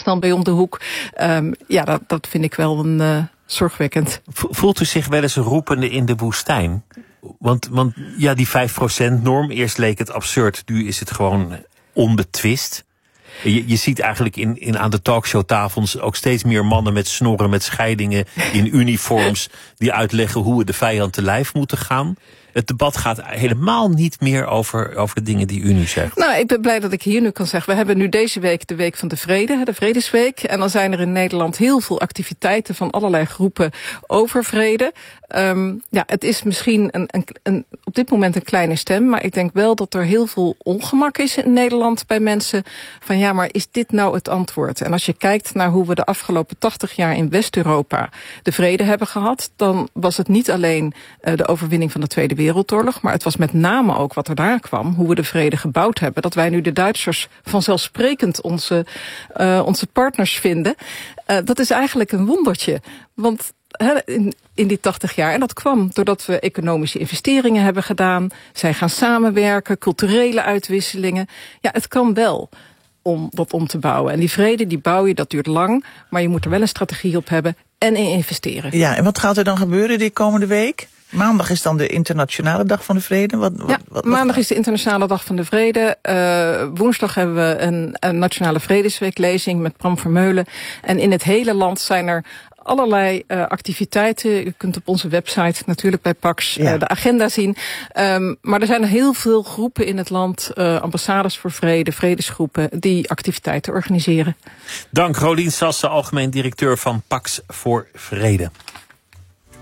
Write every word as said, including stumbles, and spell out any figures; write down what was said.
snel bij om de hoek. Um, ja, dat, dat vind ik wel een uh, zorgwekkend. Voelt u zich wel eens een roepende in de woestijn? Want, want ja, die vijf procent norm, eerst leek het absurd, nu is het gewoon onbetwist. Je, je ziet eigenlijk in, in aan de talkshowtafels ook steeds meer mannen met snorren, met scheidingen, in uniforms, die uitleggen hoe we de vijand te lijf moeten gaan. Het debat gaat helemaal niet meer over, over de dingen die u nu zegt. Nou, ik ben blij dat ik hier nu kan zeggen. We hebben nu deze week de Week van de Vrede, de Vredesweek. En dan zijn er in Nederland heel veel activiteiten van allerlei groepen over vrede. Um, ja, het is misschien een, een, een, op dit moment een kleine stem, maar ik denk wel dat er heel veel ongemak is in Nederland bij mensen. Van ja, maar is dit nou het antwoord? En als je kijkt naar hoe we de afgelopen tachtig jaar in West-Europa de vrede hebben gehad, dan was het niet alleen uh, de overwinning van de Tweede Wereldoorlog, maar het was met name ook wat er daar kwam, hoe we de vrede gebouwd hebben. Dat wij nu de Duitsers vanzelfsprekend onze, uh, onze partners vinden. Uh, dat is eigenlijk een wondertje. Want in, in die tachtig jaar. En dat kwam doordat we economische investeringen hebben gedaan, zijn gaan samenwerken, culturele uitwisselingen. Ja, het kan wel om dat om te bouwen. En die vrede, die bouw je, dat duurt lang, maar je moet er wel een strategie op hebben en in investeren. Ja, en wat gaat er dan gebeuren die komende week? Maandag is dan de Internationale Dag van de Vrede. Wat, wat, ja, wat, wat maandag is de Internationale Dag van de Vrede. Uh, woensdag hebben we een, een Nationale Vredesweeklezing met Bram Vermeulen. En in het hele land zijn er allerlei uh, activiteiten. U kunt op onze website natuurlijk bij Pax ja. uh, de agenda zien. Um, maar er zijn heel veel groepen in het land, uh, ambassades voor vrede, vredesgroepen, die activiteiten organiseren. Dank, Rolien Sassen, algemeen directeur van Pax voor Vrede.